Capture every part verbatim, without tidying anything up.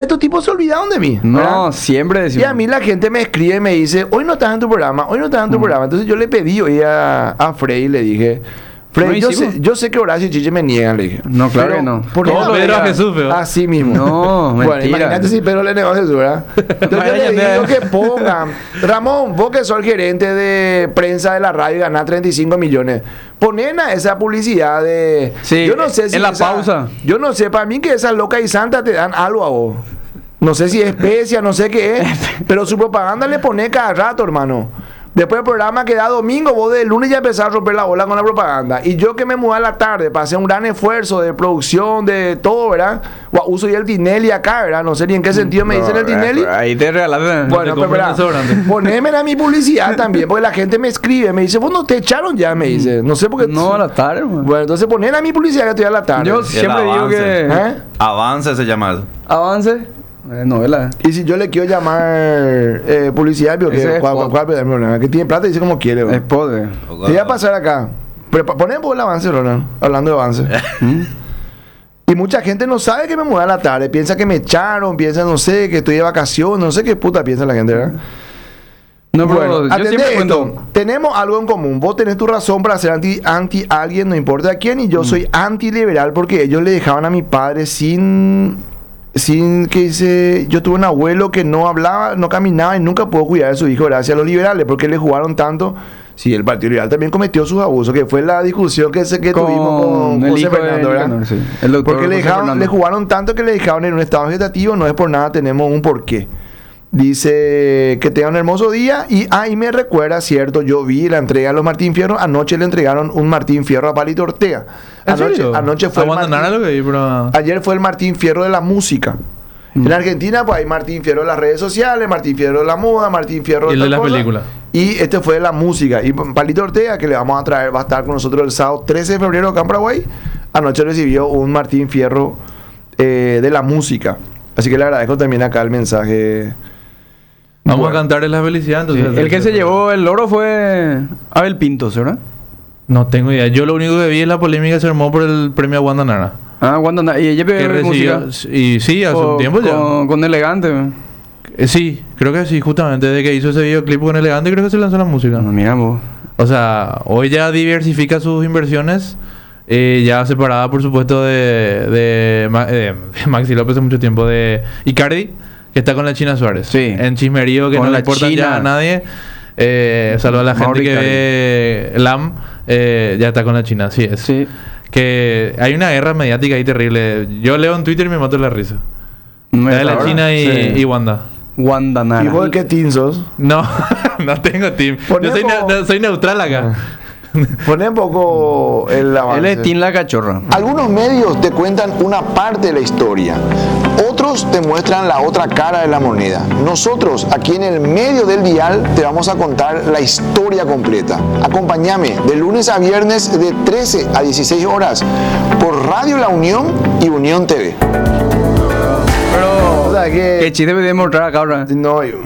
estos tipos se olvidaron de mí. No, ¿verdad? siempre decimos. Y a mí la gente me escribe y me dice, hoy no estás en tu programa, hoy no estás en tu Mm. programa. Entonces yo le pedí hoy a, a Frey y le dije, Frey, No yo, hicimos. sé, yo sé que Horacio y Chiche me niegan, le dije. No, claro Pero, que no. ¿por qué Todo no Pedro me a Jesús, veo. Así mismo. No, Bueno, mentira. imagínate si Pedro le negó a Jesús, ¿verdad? Entonces yo le digo que pongan, Ramón, vos que sos el gerente de prensa de la radio y ganás treinta y cinco millones, ponen a esa publicidad de... Sí, yo no sé si en la esa- pausa. Yo no sé, para mí que esas locas y santas te dan algo a vos. No sé si es especia, no sé qué es, pero su propaganda le pone cada rato, hermano. Después del programa que da domingo, vos de lunes ya empezás a romper la bola con la propaganda. Y yo que me mudé a la tarde para hacer un gran esfuerzo de producción, de todo, ¿verdad? Guau, uso ya el Tinelli acá, ¿verdad? No sé ni en qué sentido me dicen el Tinelli. Ahí te regalaste. Bueno, te pero compran espera, el sobrante. poneme a mi publicidad también, porque la gente me escribe, me dice, vos no te echaron ya, me dice. No sé por qué. No, a la tarde, man. Bueno, entonces ponen a mi publicidad que estoy a la tarde. Yo el siempre digo avance. que... ¿Eh? Avance se llama eso. Avance. Eh, novela. Y si yo le quiero llamar eh, publicidad, pero Ese que, es ¿cuál, spot. cuál, cuál, cuál, que tiene plata y dice como quiere. ¿verdad? Es poder. Te voy a pasar acá. Pero pa- ponen por el avance, Ronald. Hablando de avance. Y mucha gente no sabe que me mudé a la tarde. Piensa que me echaron, piensa, no sé, que estoy de vacaciones, no sé qué puta piensa la gente, ¿verdad? No, pero Bueno, yo atendé siempre esto. cuento... Tenemos algo en común. Vos tenés tu razón para ser anti, anti alguien, no importa a quién, y yo soy antiliberal porque ellos le dejaban a mi padre sin, sin que dice, yo tuve un abuelo que no hablaba, no caminaba y nunca pudo cuidar de su hijo gracias a los liberales, porque le jugaron tanto. Sí, el Partido Liberal también cometió sus abusos, que fue la discusión que, se, que Con tuvimos con el José hijo de Fernando, ¿verdad? Nicanor, sí. El doctor Porque le, José dejaron, Fernando. le jugaron tanto que le dejaron en un estado vegetativo, no es por nada, tenemos un porqué. Dice que tenga un hermoso día y ahí me recuerda, cierto, yo vi la entrega de los Martín Fierro, anoche le entregaron un Martín Fierro a Palito Ortega. ¿En Anoche, serio? anoche fue el Abandonar Martín- lo que vi, pero... ayer fue el Martín Fierro de la música. En Argentina pues hay Martín Fierro de las redes sociales, Martín Fierro de la moda, Martín Fierro Y el de tal la cosa. película. Y este fue de la música. Y Palito Ortega, que le vamos a traer, va a estar con nosotros el sábado trece de febrero acá en Paraguay. Anoche recibió un Martín Fierro eh, de la música. Así que le agradezco también acá el mensaje. Vamos Bueno. a cantarle la felicidad, Sí, entonces. el que se llevó el oro fue Abel Pintos, ¿verdad? No tengo idea. Yo lo único que vi es la polémica que se armó por el premio a Wanda Nara. Ah, Wanda Na- y ella Que pegó recibió... música. Y sí, hace O- un tiempo ya. con, con elegante. Eh, sí, creo que sí, justamente desde que hizo ese videoclip con Elegante, creo que se lanzó la música. No, mira vos. O sea, hoy ya diversifica sus inversiones, eh, ya separada, por supuesto, de, de, Ma- de Maxi López hace mucho tiempo, de Icardi, que está con la China Suárez. Sí. En chismerío que Con no la le importa China. ya a nadie. Eh, salvo a la Mauro gente que Icardi. ve Lam, eh, ya está con la China, así es. Sí. Que hay una guerra mediática ahí terrible. Yo leo en Twitter y me mato de la risa. No La es de la ahora. China y, Sí. y Wanda. Wanda Nara. ¿Y vos de qué team sos? No, no tengo team. Yo Ponemos- soy, ne- no- soy neutral acá. Poné un poco el avance. Él es Tim la cachorra. Algunos medios te cuentan una parte de la historia, otros te muestran la otra cara de la moneda. Nosotros, aquí en el medio del dial, te vamos a contar la historia completa. Acompáñame de lunes a viernes de trece a dieciséis horas por Radio La Unión y Unión T V. Pero... O sea que... ¿Qué chiste me mostrar acá ahora? No, yo-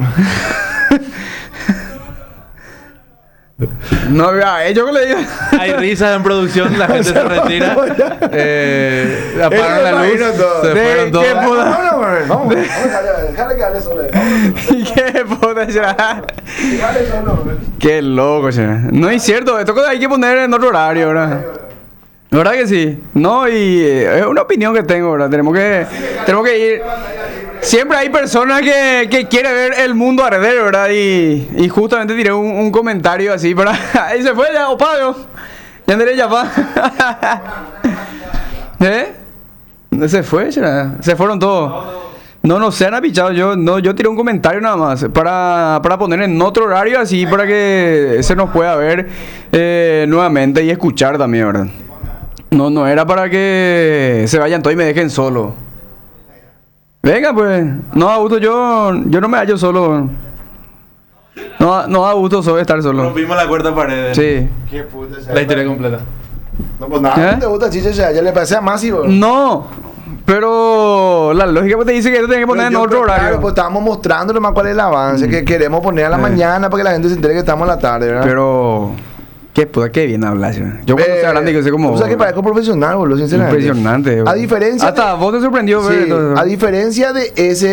No, vea, ellos que le digo. Hay risas en producción, la gente se retira. Eh, apagaron la luz. imagino todo. Se De- fueron todos. ¿qué puta? Vamos, vamos, vamos, déjale que hable solo. ¿Qué puta será? Déjale solo. Qué loco, será. No es cierto, esto hay que poner en otro horario, ¿verdad? ¿Verdad que sí? No, y eh, es una opinión que tengo, ¿verdad? Tenemos que, tenemos que ir. Siempre hay personas que, que quieren ver el mundo arder, ¿verdad? Y, y justamente tiré un, un comentario así para. Ahí se fue ya, opago. Ya andaré ya pa. ¿Eh? Se fue, será. Se fueron todos. No, no se han apichado. Yo, no, yo tiré un comentario nada más para, para poner en otro horario así para que se nos pueda ver eh, nuevamente y escuchar también, ¿verdad? No, no era para que se vayan todos y me dejen solo. Venga, pues. No da gusto, yo, yo no me hallo solo. No, no da gusto solo estar solo. Rompimos la cuarta pared. Sí. Qué puta La historia completa. No, pues nada, ¿Eh? ¿no te gusta Chiche? Ya le pasé a Masi, bro. No, pero la lógica te dice que esto tiene que poner en Yo, otro pero, claro, horario. pues estábamos mostrando nomás cuál es el avance que queremos poner a la Eh. mañana para que la gente se entere que estamos en la tarde, ¿verdad? Pero, qué puta, qué bien hablas. Yo cuando Eh, sea grande que sé como. O sea que parezco profesional, boludo, sinceramente. Impresionante. A diferencia Hasta de- vos te sorprendió ver Sí, todo eso. a diferencia de ese